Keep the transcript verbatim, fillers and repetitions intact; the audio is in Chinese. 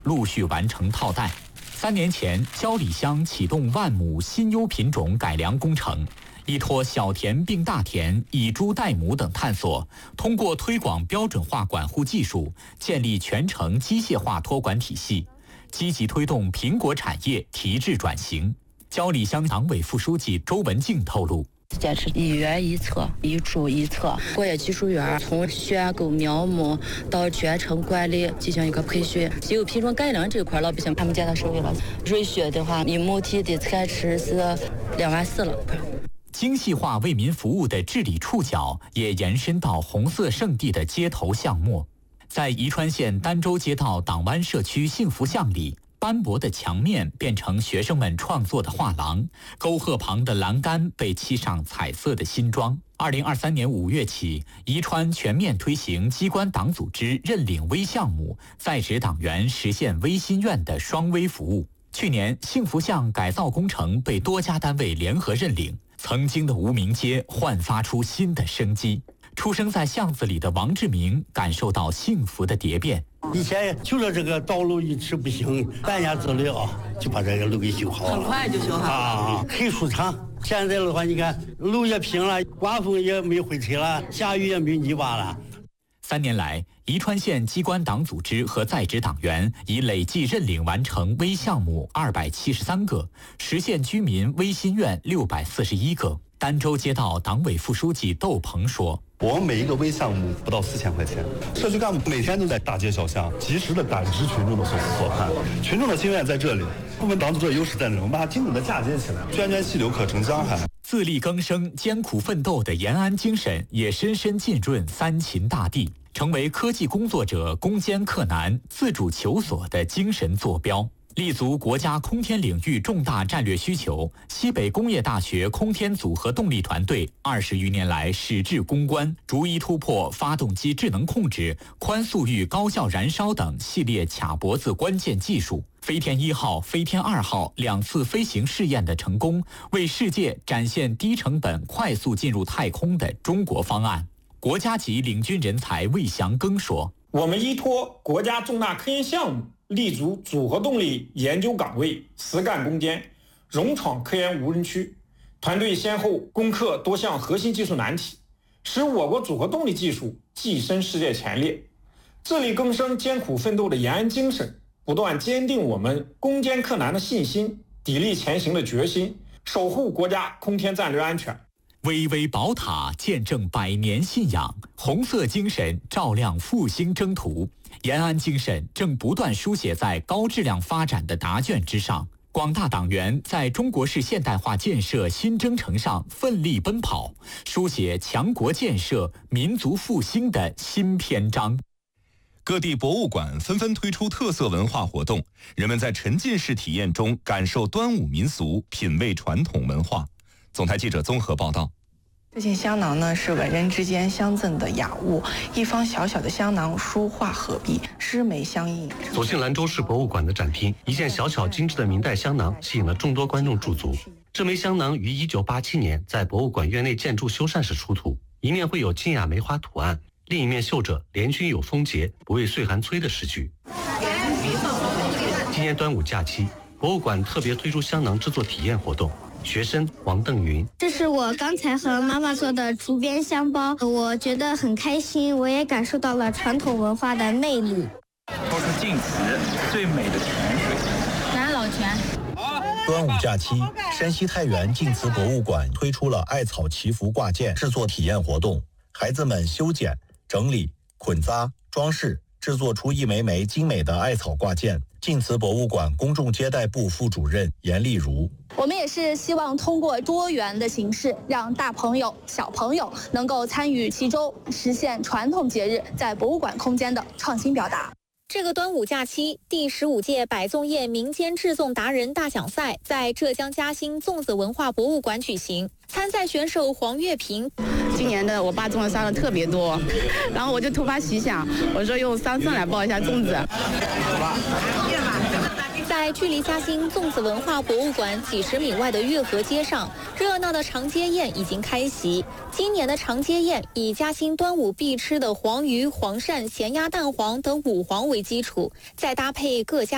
陆续完成套袋。三年前，焦里乡启动万亩新优品种改良工程，依托小田并大田、以猪代母等探索，通过推广标准化管护技术，建立全程机械化托管体系，积极推动苹果产业提质转型。焦里乡党委副书记周文静透露。 坚持一园一策，一猪一策。果业技术园从选购苗木到全程管理进行一个培训。稀有品种改良这块，老百姓他们见到手里了。瑞雪的话，一亩地的产值是两万四了。 精细化为民服务的治理触角也延伸到红色圣地的街头巷陌。在宜川县儋州街道党湾社区幸福巷里，斑驳的墙面变成学生们创作的画廊，沟壑旁的栏杆被漆上彩色的新装。二零二三年五月起，宜川全面推行机关党组织认领微项目，在职党员实现微心愿的双微服务。去年，幸福巷改造工程被多家单位联合认领，曾经的无名街焕发出新的生机。出生在巷子里的王志明感受到幸福的蝶变。 以前就说这个道路一直不行，半年之内啊就把这个路给修好了， 很快就修好了啊，很舒畅。现在的话，你看路也平了，刮风也没灰尘了，下雨也没泥巴了。 三年来，宜川县机关党组织和在职党员已累计认领完成微项目二百七十三个，实现居民微心愿六百四十一个。儋州街道党委副书记窦鹏说：“ 我们每一个微项目不到四千块钱，社区干部每天都在大街小巷及时的感知群众的所思所盼，群众的心愿在这里，我们党组织的优势在这里，我们把它精准的嫁接起来，涓涓细流可成江海。” 自力更生、艰苦奋斗的延安精神也深深浸润三秦大地，成为科技工作者攻坚克难、自主求索的精神坐标。立足国家空天领域重大战略需求，西北工业大学空天组合动力团队二十余年来矢志攻关，逐一突破发动机智能控制、宽速域高效燃烧等系列卡脖子关键技术。飞天一号、飞天二号两次飞行试验的成功，为世界展现低成本、快速进入太空的中国方案。国家级领军人才魏祥庚说：“ 我们依托国家重大科研项目，立足组合动力研究岗位，实干攻坚，勇闯科研无人区。团队先后攻克多项核心技术难题，使我国组合动力技术跻身世界前列。自力更生、艰苦奋斗的延安精神，不断坚定我们攻坚克难的信心，砥砺前行的决心，守护国家空天战略安全。” 巍巍宝塔见证百年信仰，红色精神照亮复兴征途。延安精神正不断书写在高质量发展的答卷之上。广大党员在中国式现代化建设新征程上奋力奔跑，书写强国建设、民族复兴的新篇章。 各地博物馆纷纷推出特色文化活动，人们在沉浸式体验中感受端午民俗，品味传统文化。总台记者综合报道。 这件香囊呢，是文人之间相赠的雅物，一方小小的香囊，书画合璧，诗眉相映。 走进兰州市博物馆的展厅，一件小巧精致的明代香囊吸引了众多观众驻足。这枚香囊于一九八七年在博物馆院内建筑修缮时出土，一面绘有清雅梅花图案，另一面绣着“联军有风节，不畏岁寒催”的诗句。今年端午假期，博物馆特别推出香囊制作体验活动。学生王邓云， 这是我刚才和妈妈做的竹编香包，我觉得很开心，我也感受到了传统文化的魅力。 说出晋祠最美的泉水， 南老泉。 端午假期，山西太原晋祠博物馆推出了艾草祈福挂件制作体验活动，孩子们修剪、整理、捆扎、装饰，制作出一枚枚精美的艾草挂件。晋祠博物馆公众接待部副主任严丽如， 我们也是希望通过多元的形式，让大朋友、小朋友能够参与其中，实现传统节日在博物馆空间的创新表达。 这个端午假期，第十五届百粽叶民间制粽达人大奖赛在浙江嘉兴粽子文化博物馆举行。参赛选手黄月平， 今年的我爸种的桑的特别多，然后我就突发奇想，我说用桑葚来包一下粽子。 在距离嘉兴粽子文化博物馆几十米外的月河街上，热闹的长街宴已经开席。今年的长街宴以嘉兴端午必吃的黄鱼、黄鳝、咸鸭蛋黄等五黄为基础，再搭配各家